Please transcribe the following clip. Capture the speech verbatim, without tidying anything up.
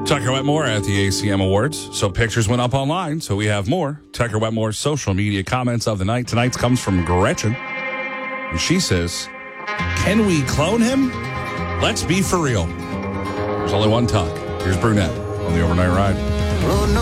Tucker Wetmore at the A C M Awards. So pictures went up online, so we have more. Tucker Wetmore's social media comments of the night. Tonight's comes from Gretchen. And she says, can we clone him? Let's be for real. There's only one Tuck. Here's Brunette on the Overnight Ride. Oh, no.